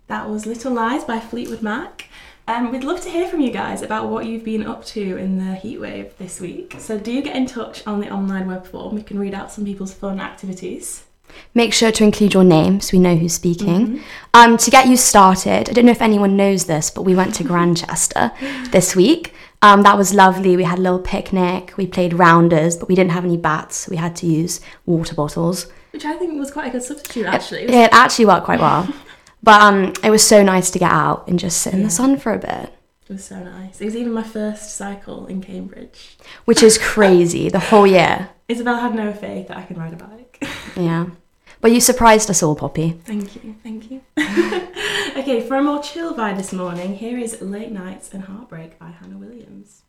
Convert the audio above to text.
That was Little Lies by Fleetwood Mac. We'd love to hear from you guys about what you've been up to in the heatwave this week. So do get in touch on the online web form. We can read out some people's fun activities. Make sure to include your name so we know who's speaking. To get you started, I don't know if anyone knows this, but we went to Grantchester this week. That was lovely. We had a little picnic. We played rounders, but we didn't have any bats, so we had to use water bottles. Which I think was quite a good substitute, actually. It actually worked quite well. But it was so nice to get out and just sit in the sun for a bit. It was so nice. It was even my first cycle in Cambridge. Which is crazy, the whole year. Isabel had no faith that I could ride a bike. Yeah. But you surprised us all, Poppy. Thank you. Okay, for a more chill vibe this morning, here is Late Nights and Heartbreak by Hannah Williams.